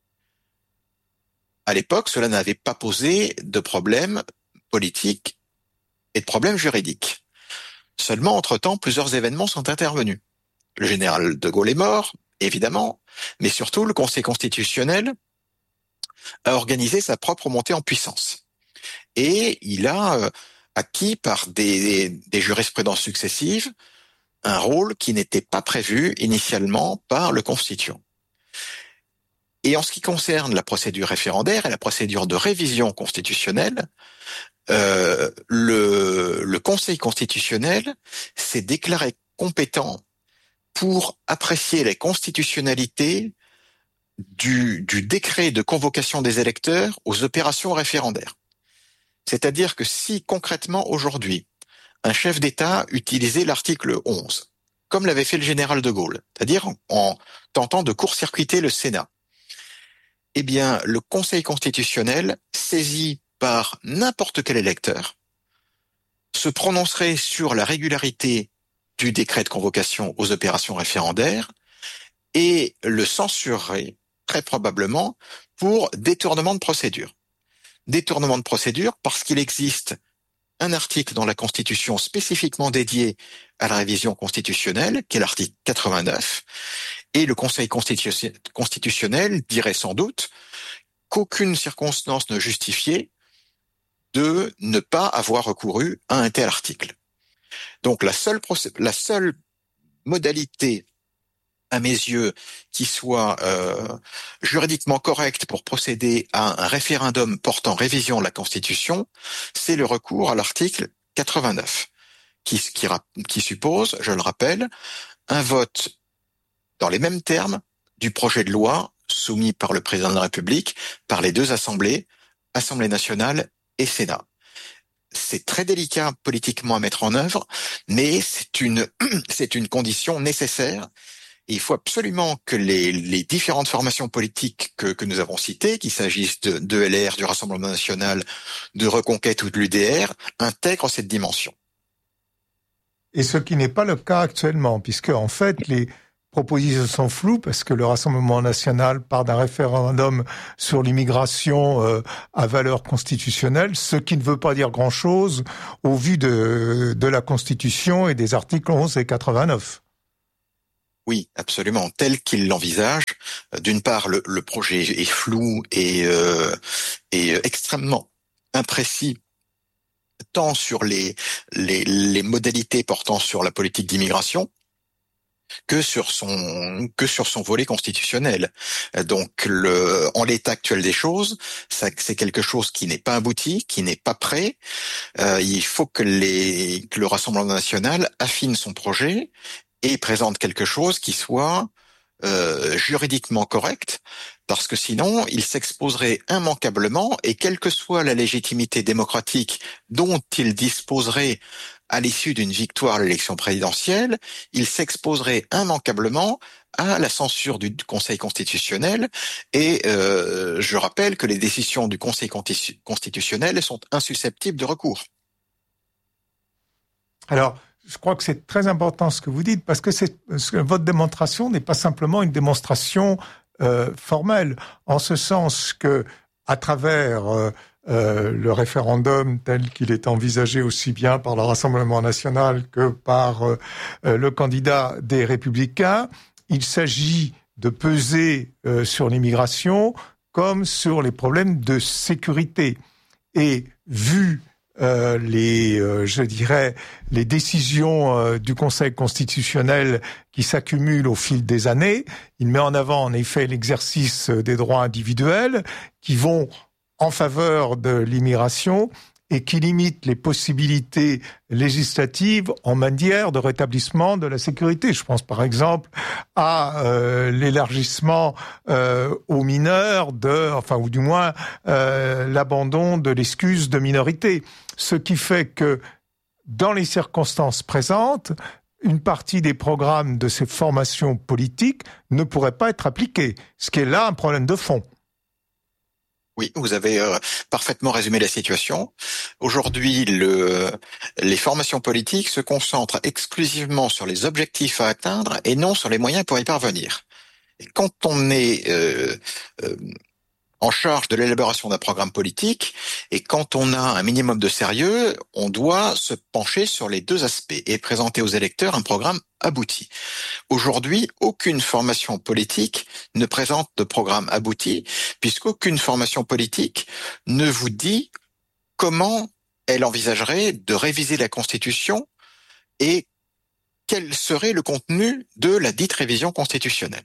À l'époque, cela n'avait pas posé de problème politique et de problème juridique. Seulement, entre-temps, plusieurs événements sont intervenus. Le général de Gaulle est mort, évidemment, mais surtout, le Conseil constitutionnel a organisé sa propre montée en puissance. Et il a euh, acquis par des, des jurisprudences successives un rôle qui n'était pas prévu initialement par le constituant. Et en ce qui concerne la procédure référendaire et la procédure de révision constitutionnelle, euh, le, le Conseil constitutionnel s'est déclaré compétent pour apprécier la constitutionnalité du, du décret de convocation des électeurs aux opérations référendaires. C'est-à-dire que si concrètement aujourd'hui, un chef d'État utilisait l'article onze, comme l'avait fait le général de Gaulle, c'est-à-dire en, en tentant de court-circuiter le Sénat, eh bien, le Conseil constitutionnel, saisi par n'importe quel électeur, se prononcerait sur la régularité du décret de convocation aux opérations référendaires et le censurerait très probablement pour détournement de procédure. Détournement de procédure parce qu'il existe un article dans la Constitution spécifiquement dédié à la révision constitutionnelle, qui est l'article quatre-vingt-neuf, et le Conseil constitutionnel dirait sans doute qu'aucune circonstance ne justifiait de ne pas avoir recouru à un tel article. Donc la seule, la seule modalité, à mes yeux, qui soit euh, juridiquement correcte pour procéder à un référendum portant révision de la Constitution, c'est le recours à l'article quatre-vingt-neuf, qui, qui, qui suppose, je le rappelle, un vote dans les mêmes termes du projet de loi soumis par le président de la République, par les deux assemblées, Assemblée nationale et Sénat. c'est très délicat politiquement à mettre en œuvre, mais c'est une, c'est une condition nécessaire. Et il faut absolument que les, les différentes formations politiques que, que nous avons citées, qu'il s'agisse de, de L R, du Rassemblement national, de Reconquête ou de l'U D R, intègrent cette dimension. Et ce qui n'est pas le cas actuellement, puisque en fait les propositions sont floues, parce que le Rassemblement national part d'un référendum sur l'immigration euh, à valeur constitutionnelle, ce qui ne veut pas dire grand-chose au vu de, de la Constitution et des articles onze et quatre-vingt-neuf. Oui, absolument. Tel qu'il l'envisage, d'une part, le, le projet est flou et, euh, et extrêmement imprécis, tant sur les, les, les modalités portant sur la politique d'immigration que sur son que sur son volet constitutionnel. Donc, le, en l'état actuel des choses, ça, c'est quelque chose qui n'est pas abouti, qui n'est pas prêt. Euh, il faut que, les, que le Rassemblement national affine son projet et présente quelque chose qui soit euh, juridiquement correct, parce que sinon, il s'exposerait immanquablement, et quelle que soit la légitimité démocratique dont il disposerait à l'issue d'une victoire à l'élection présidentielle, il s'exposerait immanquablement à la censure du Conseil constitutionnel, et euh, je rappelle que les décisions du Conseil constitutionnel sont insusceptibles de recours. Alors, je crois que c'est très important ce que vous dites, parce que, c'est, parce que votre démonstration n'est pas simplement une démonstration euh, formelle, en ce sens que, à travers euh, euh, le référendum tel qu'il est envisagé aussi bien par le Rassemblement national que par euh, le candidat des Républicains, il s'agit de peser euh, sur l'immigration comme sur les problèmes de sécurité. Et vu Euh, les, euh, je dirais, les décisions euh, du Conseil constitutionnel qui s'accumulent au fil des années, il met en avant en effet l'exercice des droits individuels qui vont en faveur de l'immigration et qui limitent les possibilités législatives en matière de rétablissement de la sécurité. Je pense par exemple à euh, l'élargissement euh, aux mineurs de, enfin ou du moins euh, l'abandon de l'excuse de minorité. Ce qui fait que, dans les circonstances présentes, une partie des programmes de ces formations politiques ne pourrait pas être appliquée, ce qui est là un problème de fond. Oui, vous avez euh, parfaitement résumé la situation. Aujourd'hui, le, les formations politiques se concentrent exclusivement sur les objectifs à atteindre et non sur les moyens pour y parvenir. Et quand on est euh, euh, en charge de l'élaboration d'un programme politique, et quand on a un minimum de sérieux, on doit se pencher sur les deux aspects et présenter aux électeurs un programme abouti. Aujourd'hui, aucune formation politique ne présente de programme abouti, puisqu'aucune formation politique ne vous dit comment elle envisagerait de réviser la Constitution et quel serait le contenu de la dite révision constitutionnelle.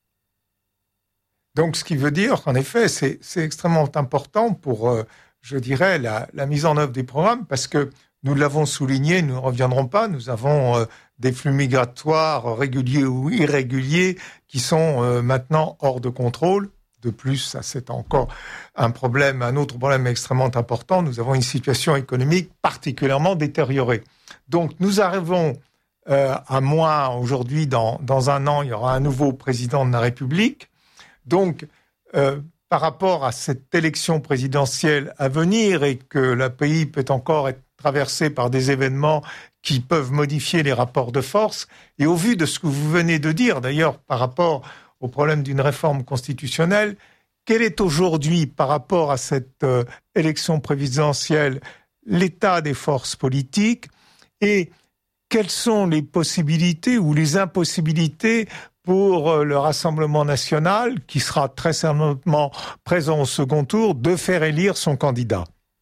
Donc, ce qui veut dire qu'en effet, c'est, c'est extrêmement important pour, euh, je dirais, la, la mise en œuvre des programmes, parce que nous l'avons souligné, nous ne reviendrons pas, nous avons euh, des flux migratoires réguliers ou irréguliers qui sont euh, maintenant hors de contrôle. De plus, ça c'est encore un problème, un autre problème extrêmement important. Nous avons une situation économique particulièrement détériorée. Donc, nous arrivons euh, à moins aujourd'hui, dans, dans un an, il y aura un nouveau président de la République. Donc, euh, par rapport à cette élection présidentielle à venir et que le pays peut encore être traversé par des événements qui peuvent modifier les rapports de force, et au vu de ce que vous venez de dire, d'ailleurs, par rapport au problème d'une réforme constitutionnelle, quel est aujourd'hui, par rapport à cette euh, élection présidentielle, l'état des forces politiques et quelles sont les possibilités ou les impossibilités pour le Rassemblement national, qui sera très certainement présent au second tour, de faire élire son candidat?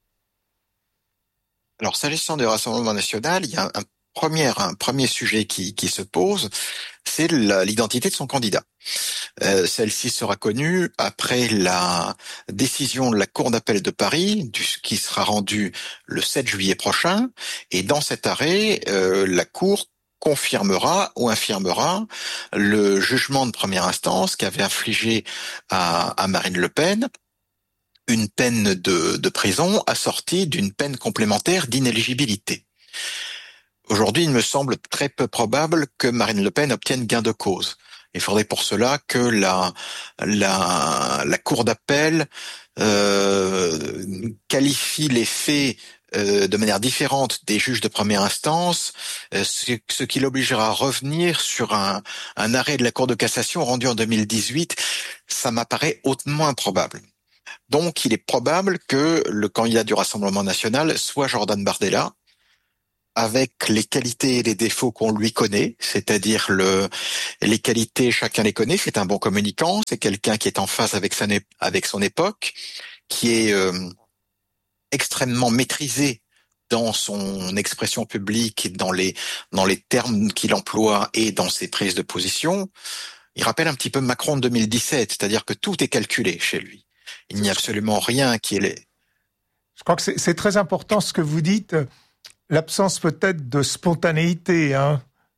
Alors, s'agissant du Rassemblement national, il y a un premier, un premier sujet qui, qui se pose, c'est la, l'identité de son candidat. Euh, celle-ci sera connue après la décision de la Cour d'appel de Paris, du, qui sera rendue le sept juillet prochain, et dans cet arrêt, euh, la Cour confirmera ou infirmera le jugement de première instance qu'avait infligé à, à Marine Le Pen une peine de, de prison assortie d'une peine complémentaire d'inéligibilité. Aujourd'hui, il me semble très peu probable que Marine Le Pen obtienne gain de cause. Il faudrait pour cela que la la, la Cour d'appel euh, qualifie les faits euh, de manière différente des juges de première instance, euh, ce, ce qui l'obligera à revenir sur un, un arrêt de la Cour de cassation rendu en deux mille dix-huit. Ça m'apparaît hautement improbable. Donc, il est probable que le candidat du Rassemblement national soit Jordan Bardella, avec les qualités et les défauts qu'on lui connaît, c'est-à-dire le, les qualités, chacun les connaît, c'est un bon communicant, c'est quelqu'un qui est en phase avec, sa, avec son époque, qui est euh, extrêmement maîtrisé dans son expression publique, dans les, dans les termes qu'il emploie et dans ses prises de position. Il rappelle un petit peu Macron de deux mille dix-sept, c'est-à-dire que tout est calculé chez lui. Il n'y a absolument rien qui est... Je crois que c'est, c'est très important ce que vous dites. L'absence peut-être de spontanéité. Hein.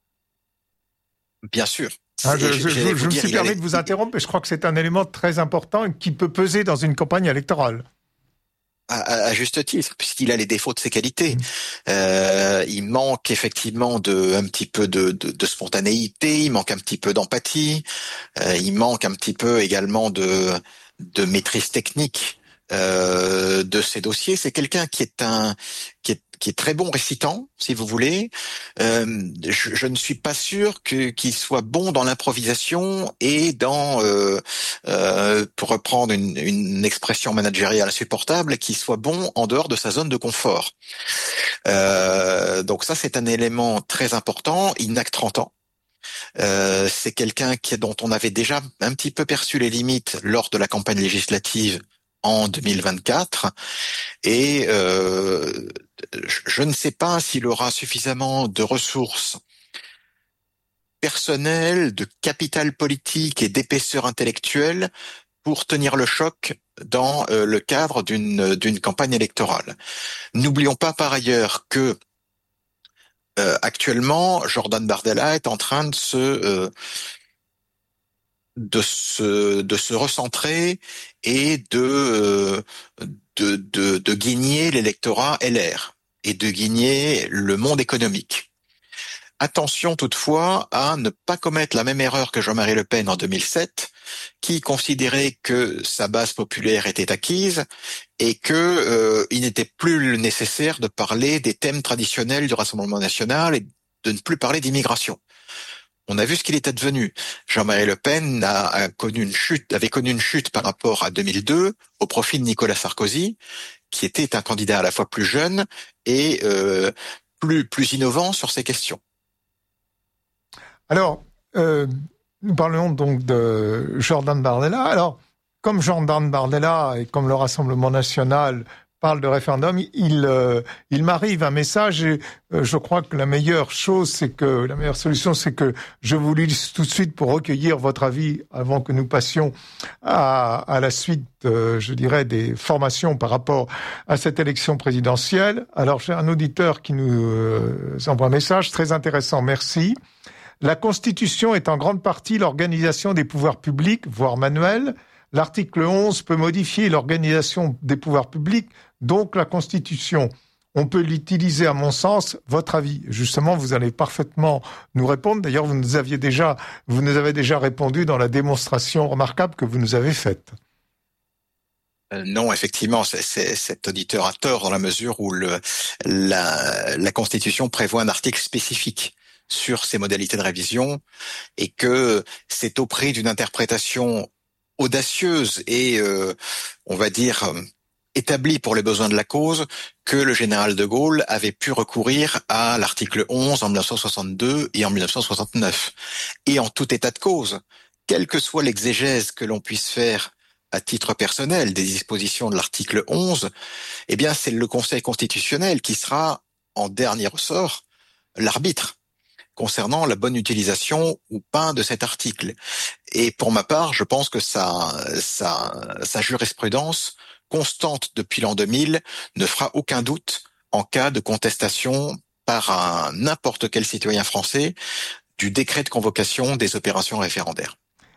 Bien sûr. Hein, je je, je, je me dire, suis permis allait... de vous interrompre, mais je crois que c'est un élément très important qui peut peser dans une campagne électorale. À, à, à juste titre, puisqu'il a les défauts de ses qualités. Mmh. Euh, il manque effectivement de un petit peu de, de, de spontanéité, il manque un petit peu d'empathie, euh, il manque un petit peu également de, de maîtrise technique euh, de ses dossiers. C'est quelqu'un qui est un qui est qui est très bon récitant, si vous voulez. Euh, je, je ne suis pas sûr que qu'il soit bon dans l'improvisation et dans, euh, euh, pour reprendre une, une expression managériale insupportable, qu'il soit bon en dehors de sa zone de confort. Euh, donc ça, c'est un élément très important. Il n'a que trente ans. Euh, c'est quelqu'un qui, dont on avait déjà un petit peu perçu les limites lors de la campagne législative en deux mille vingt-quatre, et euh, je ne sais pas s'il aura suffisamment de ressources personnelles, de capital politique et d'épaisseur intellectuelle pour tenir le choc dans euh, le cadre d'une d'une campagne électorale. N'oublions pas par ailleurs que euh, actuellement, Jordan Bardella est en train de se euh, de se de se recentrer et de euh, de de, de gagner l'électorat L R et de gagner le monde économique. Attention toutefois à ne pas commettre la même erreur que Jean-Marie Le Pen en deux mille sept, qui considérait que sa base populaire était acquise et que euh, il n'était plus nécessaire de parler des thèmes traditionnels du Rassemblement national et de ne plus parler d'immigration. On a vu ce qu'il était devenu. Jean-Marie Le Pen a, a connu une chute, avait connu une chute par rapport à deux mille deux au profit de Nicolas Sarkozy, qui était un candidat à la fois plus jeune et euh, plus plus innovant sur ces questions. Alors, euh, nous parlons donc de Jordan Bardella. Alors, comme Jordan Bardella et comme le Rassemblement national parle de référendum, il euh, il m'arrive un message et euh, je crois que la meilleure chose, c'est que la meilleure solution, c'est que je vous lise tout de suite pour recueillir votre avis avant que nous passions à à la suite, euh, je dirais, des formations par rapport à cette élection présidentielle. Alors, j'ai un auditeur qui nous euh, envoie un message très intéressant. Merci. La Constitution est en grande partie l'organisation des pouvoirs publics, voire manuelle. L'article onze peut modifier l'organisation des pouvoirs publics, donc la Constitution. On peut l'utiliser à mon sens. Votre avis? Justement, vous allez parfaitement nous répondre. D'ailleurs, vous nous aviez déjà, vous nous avez déjà répondu dans la démonstration remarquable que vous nous avez faite. Euh, non, effectivement, c'est, c'est, cet auditeur a tort dans la mesure où le, la, la Constitution prévoit un article spécifique sur ces modalités de révision et que c'est au prix d'une interprétation audacieuse et, euh, on va dire, euh, établie pour les besoins de la cause que le général de Gaulle avait pu recourir à l'article onze en dix-neuf cent soixante-deux et en dix-neuf cent soixante-neuf. Et en tout état de cause, quelle que soit l'exégèse que l'on puisse faire à titre personnel des dispositions de l'article onze, eh bien, c'est le Conseil constitutionnel qui sera, en dernier ressort, l'arbitre concernant la bonne utilisation ou pas de cet article. Et pour ma part, je pense que sa, sa, sa jurisprudence constante depuis l'an deux mille ne fera aucun doute en cas de contestation par un n'importe quel citoyen français du décret de convocation des opérations référendaires.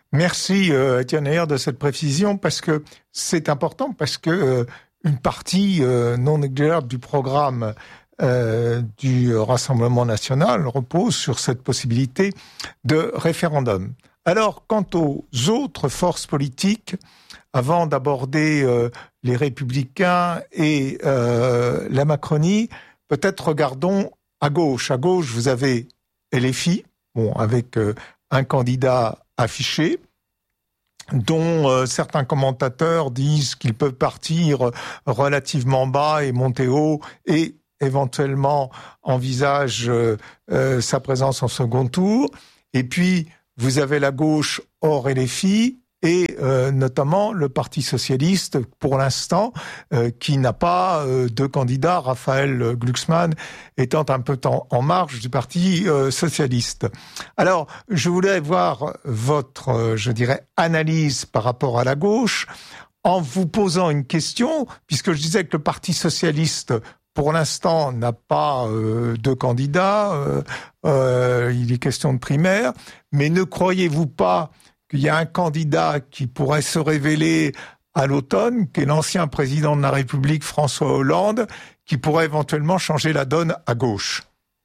Merci euh, Étienne Ayer de cette précision, parce que c'est important, parce que euh, une partie euh, non négligeable du programme euh, du Rassemblement national repose sur cette possibilité de référendum. Alors, quant aux autres forces politiques, avant d'aborder euh, les Républicains et euh, la Macronie, peut-être regardons à gauche. À gauche, vous avez L F I, bon, avec euh, un candidat affiché, dont euh, certains commentateurs disent qu'il peut partir relativement bas et monter haut, et éventuellement envisage euh, euh, sa présence en second tour. Et puis, vous avez la gauche hors L F I, et euh, notamment le Parti socialiste, pour l'instant, euh, qui n'a pas euh, de candidat, Raphaël Glucksmann étant un peu en, en marge du Parti euh, socialiste. Alors, je voulais voir votre, euh, je dirais, analyse par rapport à la gauche, en vous posant une question, puisque je disais que le Parti socialiste, pour l'instant, n'a pas euh, de candidat, euh, euh, il est question de primaire, mais ne croyez-vous pas qu'il y a un candidat qui pourrait se révéler à l'automne, qui est l'ancien président de la République, François Hollande, qui pourrait éventuellement changer la donne à gauche?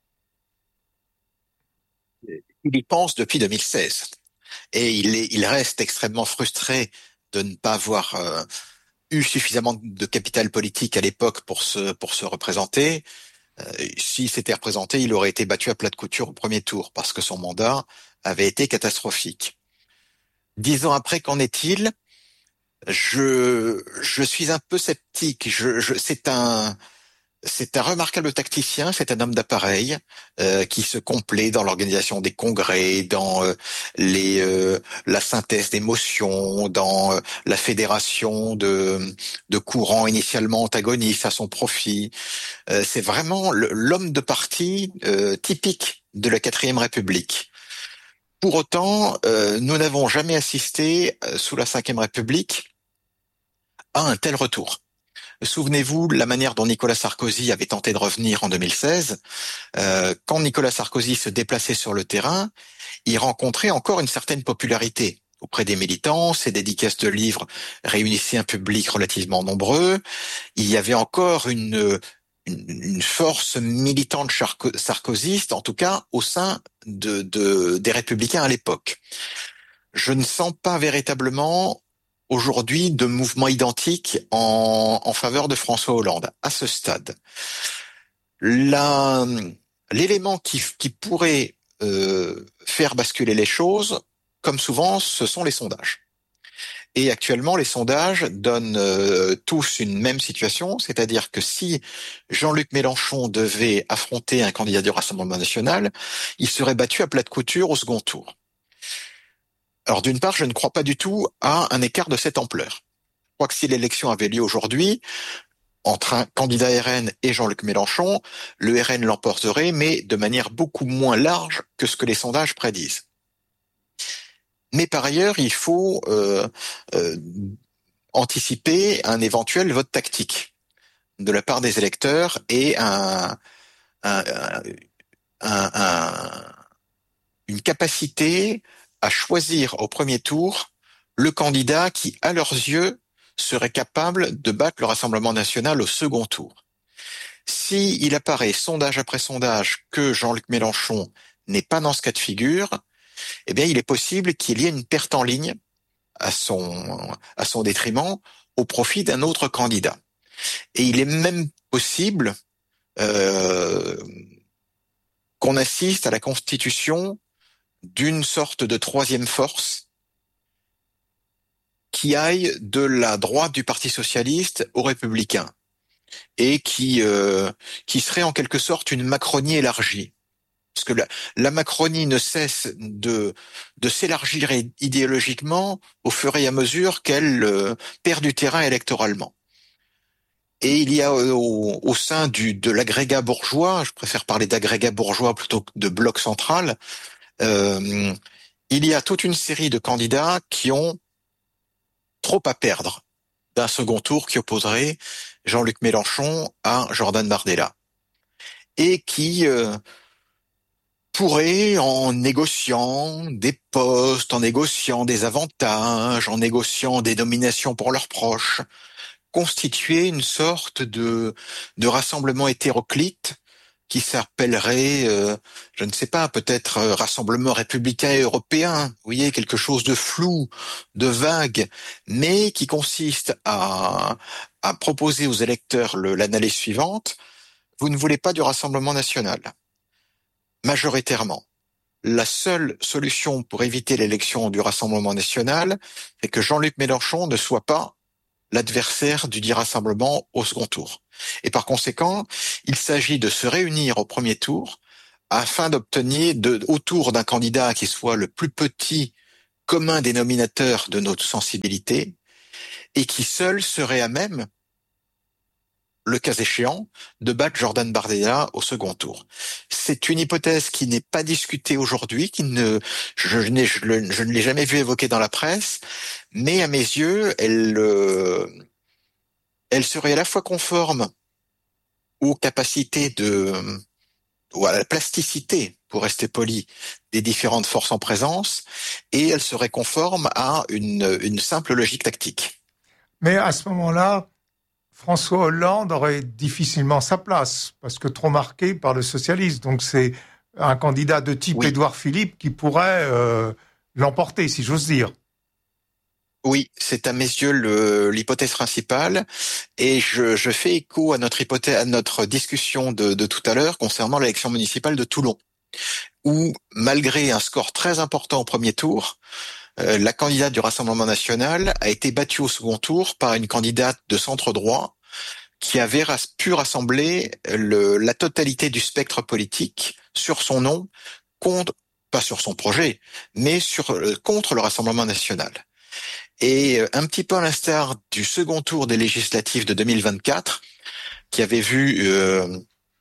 Il y pense depuis deux mille seize. Et il, est, il reste extrêmement frustré de ne pas avoir euh, eu suffisamment de capital politique à l'époque pour se, pour se représenter. Euh, s'il s'était représenté, il aurait été battu à plat de couture au premier tour, parce que son mandat avait été catastrophique. Dix ans après, qu'en est-il? Je, je suis un peu sceptique. Je, je, c'est un, c'est un remarquable tacticien. C'est un homme d'appareil euh, qui se complaît dans l'organisation des congrès, dans euh, les, euh, la synthèse d'émotions, dans euh, la fédération de, de courants initialement antagonistes à son profit. Euh, c'est vraiment le, l'homme de parti euh, typique de la quatrième République. Pour autant, euh, nous n'avons jamais assisté, euh, sous la cinquième République, à un tel retour. Souvenez-vous la manière dont Nicolas Sarkozy avait tenté de revenir en deux mille seize. Euh, quand Nicolas Sarkozy se déplaçait sur le terrain, il rencontrait encore une certaine popularité auprès des militants. Ses dédicaces de livres réunissaient un public relativement nombreux. Il y avait encore une... Une, une force militante sarkozyste, en tout cas au sein de, de, des Républicains à l'époque. Je ne sens pas véritablement aujourd'hui de mouvement identique en, en faveur de François Hollande, à ce stade. La, l'élément qui, qui pourrait euh, faire basculer les choses, comme souvent, ce sont les sondages. Et actuellement, les sondages donnent euh, tous une même situation, c'est-à-dire que si Jean-Luc Mélenchon devait affronter un candidat du Rassemblement national, il serait battu à plat de couture au second tour. Alors d'une part, je ne crois pas du tout à un écart de cette ampleur. Je crois que si l'élection avait lieu aujourd'hui, entre un candidat R N et Jean-Luc Mélenchon, le R N l'emporterait, mais de manière beaucoup moins large que ce que les sondages prédisent. Mais par ailleurs, il faut euh, euh, anticiper un éventuel vote tactique de la part des électeurs et un, un, un, un, une capacité à choisir au premier tour le candidat qui, à leurs yeux, serait capable de battre le Rassemblement national au second tour. Si il apparaît sondage après sondage que Jean-Luc Mélenchon n'est pas dans ce cas de figure, eh bien, il est possible qu'il y ait une perte en ligne à son, à son détriment au profit d'un autre candidat. Et il est même possible euh, qu'on assiste à la constitution d'une sorte de troisième force qui aille de la droite du Parti socialiste aux Républicains et qui, euh, qui serait en quelque sorte une Macronie élargie. Parce que la, la Macronie ne cesse de, de s'élargir idéologiquement au fur et à mesure qu'elle euh, perd du terrain électoralement. Et il y a euh, au, au sein du, de l'agrégat bourgeois, je préfère parler d'agrégat bourgeois plutôt que de bloc central, euh, il y a toute une série de candidats qui ont trop à perdre d'un second tour qui opposerait Jean-Luc Mélenchon à Jordan Bardella. Et qui... Euh, pourrait, en négociant des postes, en négociant des avantages, en négociant des nominations pour leurs proches, constituer une sorte de, de rassemblement hétéroclite qui s'appellerait, euh, je ne sais pas, peut-être euh, Rassemblement républicain et européen, vous voyez, quelque chose de flou, de vague, mais qui consiste à, à proposer aux électeurs le, l'analyse suivante: vous ne voulez pas du Rassemblement national, majoritairement. La seule solution pour éviter l'élection du Rassemblement national, c'est que Jean-Luc Mélenchon ne soit pas l'adversaire du dit Rassemblement au second tour. Et par conséquent, il s'agit de se réunir au premier tour afin d'obtenir de, autour d'un candidat qui soit le plus petit commun dénominateur de notre sensibilité et qui seul serait à même, le cas échéant, de battre Jordan Bardella au second tour. C'est une hypothèse qui n'est pas discutée aujourd'hui, qui ne, je, n'ai, je, le, je ne l'ai jamais vue évoquée dans la presse, mais à mes yeux, elle, euh, elle serait à la fois conforme aux capacités de, ou à la plasticité, pour rester poli, des différentes forces en présence, et elle serait conforme à une, une simple logique tactique. Mais à ce moment-là, François Hollande aurait difficilement sa place, parce que trop marqué par le socialisme. Donc c'est un candidat de type oui. Édouard Philippe qui pourrait euh, l'emporter, si j'ose dire. Oui, c'est à mes yeux le, l'hypothèse principale, et je, je fais écho à notre hypothèse, à notre discussion de, de tout à l'heure concernant l'élection municipale de Toulon, où malgré un score très important au premier tour, euh, la candidate du Rassemblement national a été battue au second tour par une candidate de centre droit qui avait pu rassembler le, la totalité du spectre politique sur son nom, contre, pas sur son projet, mais sur, contre le Rassemblement national. Et un petit peu à l'instar du second tour des législatives de deux mille vingt-quatre, qui avait vu euh,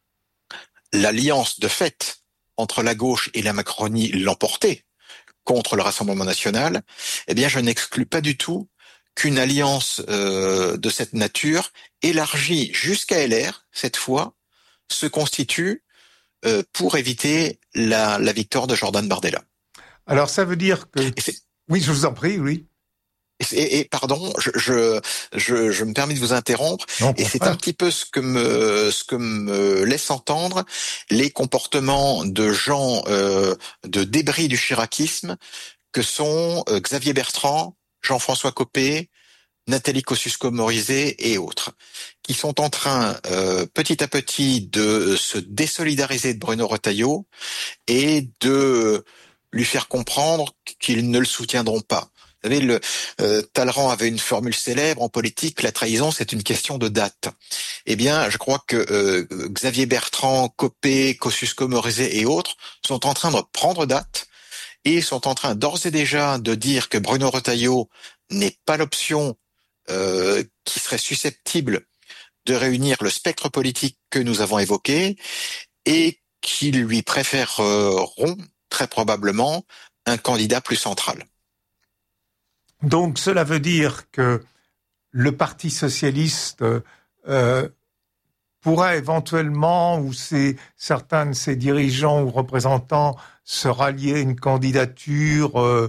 l'alliance de fait entre la gauche et la Macronie l'emporter contre le Rassemblement national, eh bien je n'exclus pas du tout qu'une alliance euh, de cette nature, élargie jusqu'à L R, cette fois, se constitue euh, pour éviter la, la victoire de Jordan Bardella. Alors ça veut dire que... Oui, je vous en prie, oui. Et, et pardon, je, je, je, je me permets de vous interrompre. Non, et c'est pas. un petit peu ce que me, ce que me laisse entendre les comportements de gens euh, de débris du chiracisme que sont euh, Xavier Bertrand, Jean-François Copé, Nathalie Kosciusko-Morizet et autres, qui sont en train euh, petit à petit de se désolidariser de Bruno Retailleau et de lui faire comprendre qu'ils ne le soutiendront pas. Vous savez, le, euh, Talleyrand avait une formule célèbre en politique: la trahison, c'est une question de date. Eh bien, je crois que euh, Xavier Bertrand, Copé, Kosciusko-Morizet et autres sont en train de prendre date et sont en train d'ores et déjà de dire que Bruno Retailleau n'est pas l'option euh, qui serait susceptible de réunir le spectre politique que nous avons évoqué et qu'ils lui préféreront très probablement un candidat plus central. Donc cela veut dire que le Parti socialiste euh, pourrait éventuellement, ou c'est, certains de ses dirigeants ou représentants, se rallier à une candidature euh,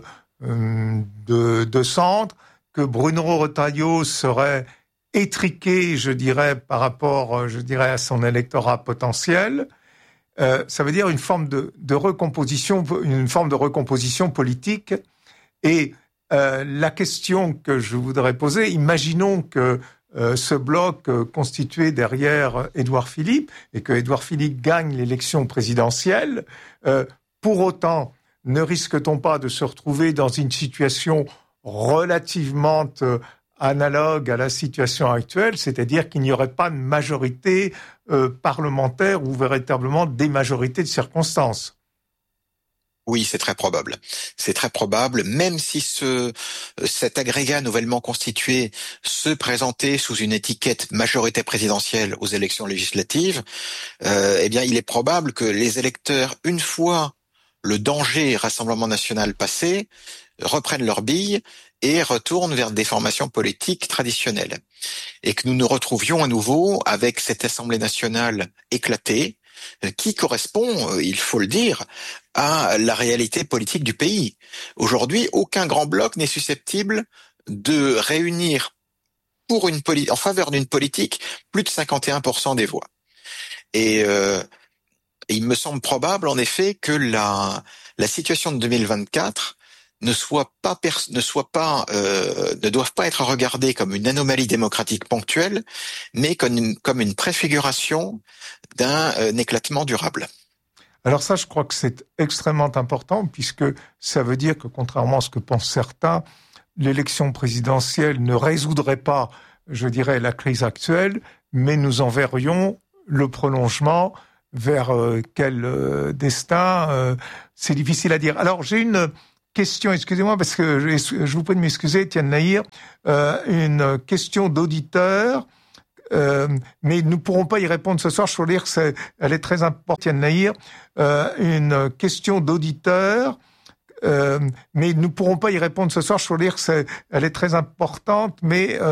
de, de centre, que Bruno Retailleau serait étriqué, je dirais, par rapport, je dirais, à son électorat potentiel. Euh, ça veut dire une forme de, de recomposition, une forme de recomposition politique. Et Euh, la question que je voudrais poser, imaginons que euh, ce bloc euh, constitué derrière Édouard Philippe et que Édouard Philippe gagne l'élection présidentielle, euh, pour autant, ne risque-t-on pas de se retrouver dans une situation relativement euh, analogue à la situation actuelle, c'est-à-dire qu'il n'y aurait pas de majorité euh, parlementaire ou véritablement des majorités de circonstances? Oui, c'est très probable. C'est très probable, même si ce cet agrégat nouvellement constitué se présentait sous une étiquette majorité présidentielle aux élections législatives, euh, eh bien, il est probable que les électeurs, une fois le danger Rassemblement national passé, reprennent leurs billes et retournent vers des formations politiques traditionnelles. Et que nous nous retrouvions à nouveau avec cette Assemblée nationale éclatée, qui correspond, il faut le dire, à la réalité politique du pays. Aujourd'hui, aucun grand bloc n'est susceptible de réunir pour une poli- en faveur d'une politique plus de cinquante et un pour cent des voix. Et euh, il me semble probable, en effet, que la, la situation de deux mille vingt-quatre ne soit pas pers- ne soit pas euh, ne doivent pas être regardées comme une anomalie démocratique ponctuelle, mais comme une, comme une préfiguration d'un euh, éclatement durable. Alors ça, je crois que c'est extrêmement important, puisque ça veut dire que, contrairement à ce que pensent certains, l'élection présidentielle ne résoudrait pas, je dirais, la crise actuelle, mais nous en verrions le prolongement. Vers euh, quel euh, destin, euh, c'est difficile à dire. Alors j'ai une question, excusez-moi, parce que je, je vous prie de m'excuser, Étienne Nahir, euh, une question d'auditeur, euh, mais nous ne pourrons pas y répondre ce soir. Je veux dire que c'est, elle est très importante, Étienne Nahir. Euh, une question d'auditeur, euh, mais nous ne pourrons pas y répondre ce soir. Je veux dire que c'est, elle est très importante, mais euh,